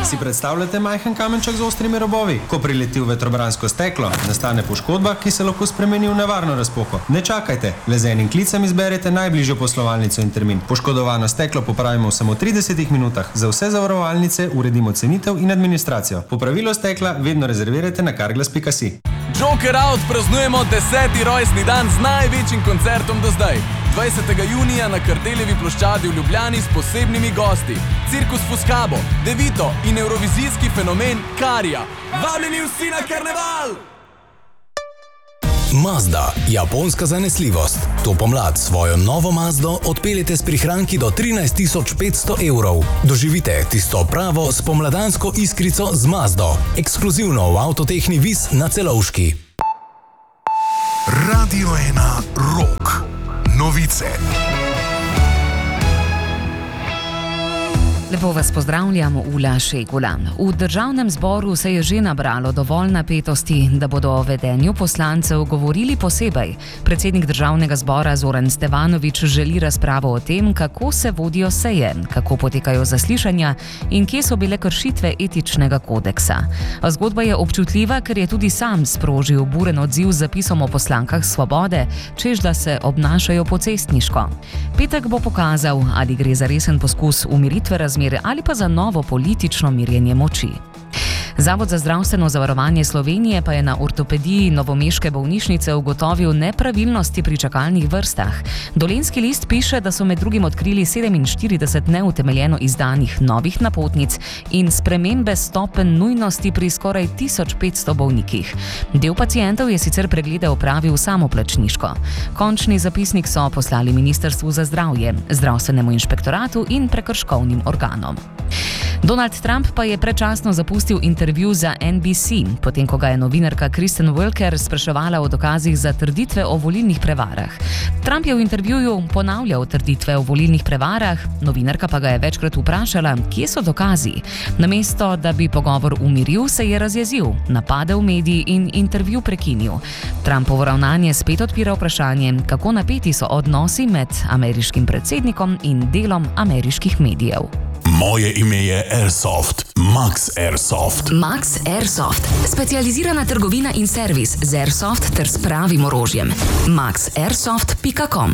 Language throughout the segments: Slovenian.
Si predstavljate majhen kamenček z ostrimi robovi? Ko prileti v vetrobransko steklo, nastane poškodba, ki se lahko spremeni v nevarno razpoko. Ne čakajte, le z enim klicem izberete najbližjo poslovalnico in termin. Poškodovano steklo popravimo v samo 30 minutah. Za vse zavarovalnice uredimo cenitev in administracijo. Popravilo stekla vedno rezervirajte na carglass.si. Joker Out praznujemo 10. rojstni dan z največjim koncertom do zdaj. 20. junija na Kardeljevi ploščadi v Ljubljani s posebnimi gosti. Cirkus Fuscabo, Devito in evrovizijski fenomen Karija. Vabljeni vsi na karneval! Mazda, japonska zanesljivost. To pomlad svojo novo Mazdo odpeljete s prihranki do 13.500 evrov. Doživite tisto pravo spomladansko iskrico z Mazdo. Ekskluzivno v Avtotehni Vis na Celovški. Radio 1 Rock. Novice. Lepo vas pozdravljam, Ula Šegula. V državnem zboru se je že nabralo dovolj napetosti, da bodo o vedenju poslancev govorili posebej. Predsednik državnega zbora Zoran Stevanović želi razpravo o tem, kako se vodijo seje, kako potekajo zaslišanja in kje so bile kršitve etičnega kodeksa. Zgodba je občutljiva, ker je tudi sam sprožil buren odziv z zapisom o poslankah Svobode, češ da se obnašajo pocestniško. Petek bo pokazal, ali gre za resen poskus umiritve razmer ali pa za novo politično mirjenje moči. Zavod za zdravstveno zavarovanje Slovenije pa je na ortopediji novomeške bolnišnice ugotovil nepravilnosti pri čakalnih vrstah. Dolenjski list piše, da so med drugim odkrili 47 neutemeljeno izdanih novih napotnic in spremembe stopenj nujnosti pri skoraj 1500 bolnikih. Del pacientov je sicer preglede opravil samoplačniško. Končni zapisnik so poslali Ministrstvu za zdravje, zdravstvenemu inšpektoratu in prekrškovnim organom. Donald Trump pa je predčasno zapustil intervju za NBC, potem ko ga je novinarka Kristen Welker spraševala o dokazih za trditve o volilnih prevarah. Trump je v intervjuju ponavljal trditve o volilnih prevarah, novinarka pa ga je večkrat vprašala, kje so dokazi. Namesto, da bi pogovor umiril, se je razjezil, napadel medij in intervju prekinil. Trumpovo ravnanje spet odpira vprašanje, kako napeti so odnosi med ameriškim predsednikom in delom ameriških medijev. Moje ime je Airsoft. Max Airsoft. Max Airsoft. Specializirana trgovina in servis z Airsoft ter s pravim orožjem. maxairsoft.com.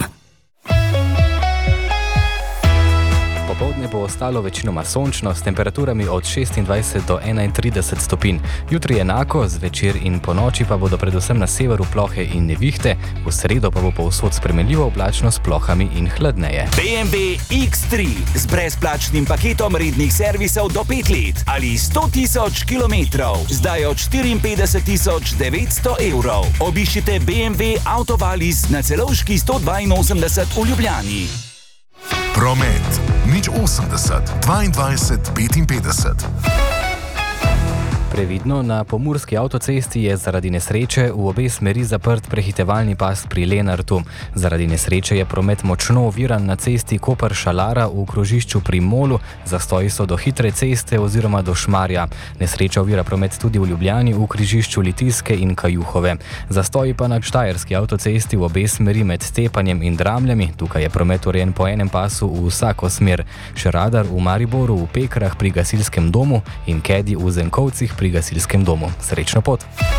Popoldne bo ostalo večinoma sončno s temperaturami od 26 do 31 stopinj. Jutri enako, zvečer in ponoči pa bodo predvsem na severu plohe in nevihte, v sredo pa bo povsod spremenljivo oblačno s plohami in hladneje. BMW X3 z brezplačnim paketom rednih servisov do 5 let ali 100.000 kilometrov, zdaj od 54.900 evrov. Obiščite BMW Autovalis na Celovški 182 v Ljubljani. Promet. 080 22 55. Previdno, na pomurski avtocesti je zaradi nesreče v obe smeri zaprt prehitevalni pas pri Lenartu. Zaradi nesreče je promet močno oviran na cesti Koper-Šalara v krožišču pri Molu, zastoji so do Hitre ceste oziroma do Šmarja. Nesreča ovira promet tudi v Ljubljani v križišču Litijske in Kajuhove. Zastoji pa na štajerski avtocesti v obe smeri med Tepanjem in Dramljami, tukaj je promet urejen po enem pasu v vsako smer. Še radar v Mariboru, v Pekrah pri gasilskem domu in Kedi v Zenkovcih pri gasilskem domu. Srečno pot!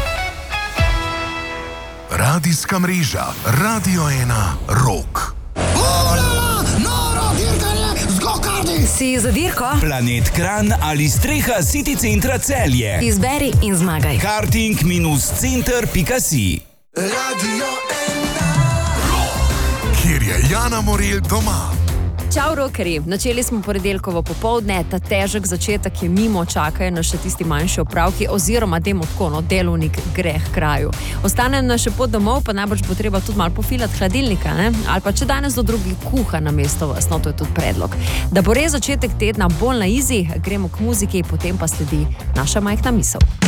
Radijska mreža Radio 1 Rock. Si za dirko? Planet Kranj ali streha City centra Celje. Izberi in zmagaj. Karting-center.si. Radio 1 Kjer je Jana Morel doma. Čau, rokerji! Načeli smo ponedeljkovo popoldne, ta težek začetek je mimo, čakajo nas še tisti manjši opravki oziroma demo tako, delovnik gre h kraju. Ostane nas še pot domov, pa najbrž bo treba tudi malo pofilati hladilnika, ne? Ali pa če danes do drugih kuha namesto vas, to je tudi predlog. Da bo res začetek tedna bolj na izi, gremo k muziki, potem pa sledi naša majhna misel.